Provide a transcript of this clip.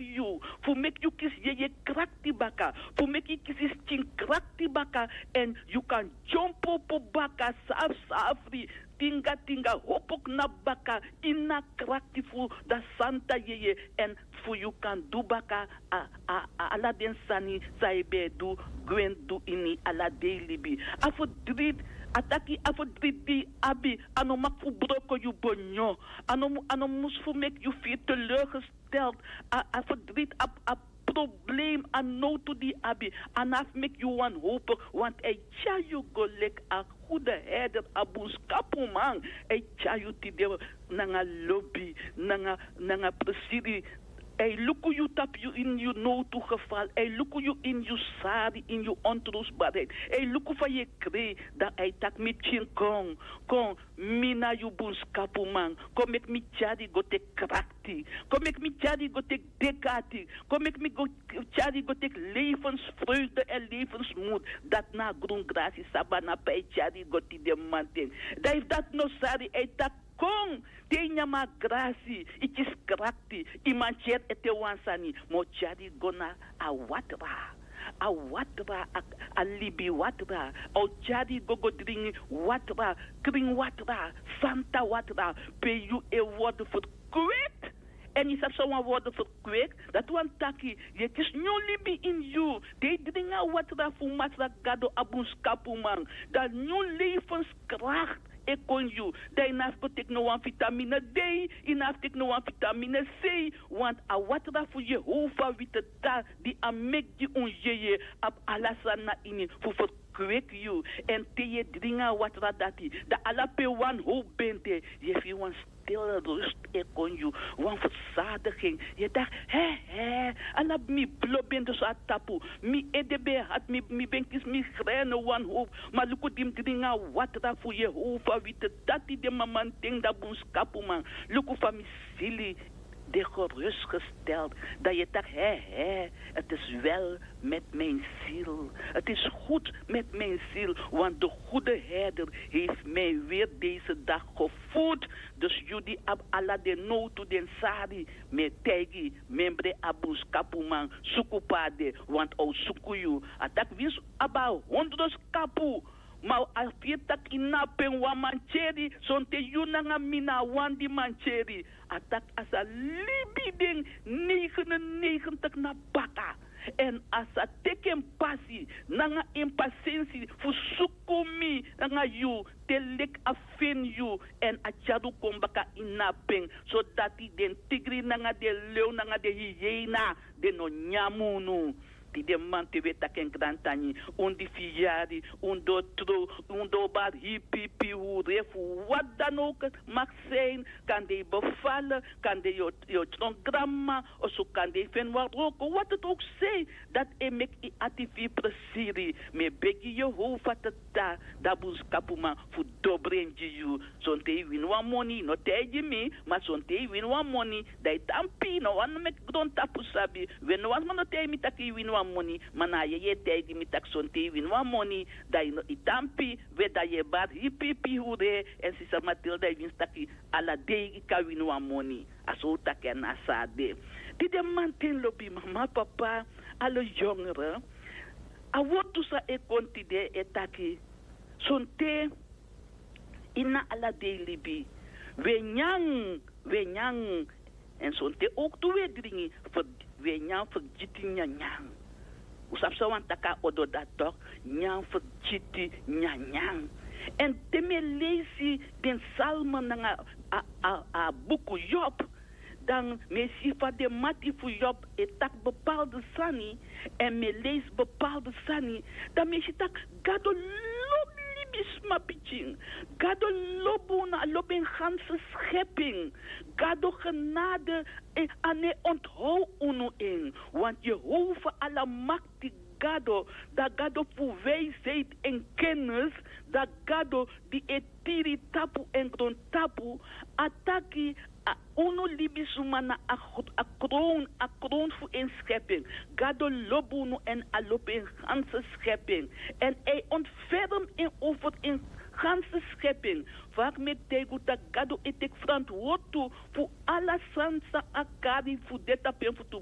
you, for make you kiss ye krakti baka, for make you kiss chin krakti baka, and you can jump up baka safri. Tinga tinga hopok na baka ina krakti fu da santa ye and fu you can do baka ala den sani saibe do gwen do ini ala daily bi afo drit ataki afo drit abi ano mak fu broko you bonyo ano mus fu make you feel teleurgesteld afo drit a probleem aan no to die abi en af make you one hope want tja you go lek a goede herder abus kapuman tja you ti de nanga lobby nanga presidi look you tap you in you no to geval look you in you sari in you ontroosbaarheid look for je kree dat tak met chin kon mina you bus kapuman kom ik mi chadi go te krakti kom ik mi chadi go te dekati kom ik mi go chadi go te levensvreugde en levensmoed dat na groen gracie sabana bij chadi go te de manting dat heeft dat no sari tak Kong, tenya ma grasi, it is krakti, imanchet ete wansani, mochadi gona a watra a libi watra, o chadi gogo dring watra, kring watra, santa watra, pay you a word for quick. En je hebt zo'n woorden voor kweek, dat one taki, je is nu libi in you. Die dringen watra voor matra gado abus kapuman, dat nu levenskracht. Ik kon you. Daarnaast betekent no een vitamine D, inaaf betekent no een vitamine C, want a watra voor Jehovah witte ta die amek die onjeje ab alasana ini voor kweek you en te je dringa watra dati da ala pe wan ho bente je fi wan stil rust ik kon you wan verzadiging je dacht ala mi bloben dus atapu mi edebe hat mi benkis mi grene wan ho maar luku dim dringa watra voor Jehovah witte dati de maman ting da bus kapuman luku fa mi sili de gerustgesteld dat je dacht, het is wel met mijn ziel. Het is goed met mijn ziel, want de goede herder heeft mij weer deze dag gevoed. Dus jullie ab alla de no to den sari, me tegi, membre abus kapuman, sukupade, want o sukuyu. Atak wins aba 100 kapu. Maar als je tak inapen wa mancheri, zonte yunanga mina wandi mancheri. Atak asa libiding 99 na baka. En asa teken passie, nanga impatiëntie, voor sukumi, nanga you, telek afin you, en achadu kombaka inapen, zodat die den tigri nanga de leeuw, nanga de hyena, de no nyamunu. Die de man te weta ken grantani, di fiari, do bar hippie, hoe refu, wat dan ook mag zijn, kan die bevallen, kan die je trongramma, of zo kan die ven wat roken, wat het ook zij, dat mek i ativi presiri, me begi je hoofd wat da bus kapuma, voor dobrenji you, zo'n te win one money, no teji me, maar zo'n te win one money, dat tampi, no one met grond tapu sabi, when no one no te mi taki win one money, mana ye tegi mi tak son te win one money, da itampi, we da ye bad hippie hure, en si sa Matilda win taki ala degi ka win one money, aso taki an asade. Die de man ten lobby, mama, papa, alle jongeren, a wat tu sa e konti de etaki, son te ina ala daily bi, we nyang, en son te ook toe we dringi, we nyang vergiti nyang. Usap sa wan taka odo dat toch, nyang vergiti nyang. En te me leesi den salmen nanga a buku Job, dan me sifa de mati fu Job tak bepaalde sani, en me lees bepaalde sani, dan me si tak gado lobi bisma pitching, gado lobuna lobin ganse schepping, gado genade ane onthou unu in, want Jehovah allemachtig gado, da gado fu wijsheid en kennis, da gado die etiri tapu en gron tapu, ataki uno libisumana a kroon voor een schepping. Gado lobunu en alopen ganse schepping. En hij ontfermt in over in ganse schepping. Vaak met tego dat gado etek verantwoord toe voor alle sansa akari voor dit apen voor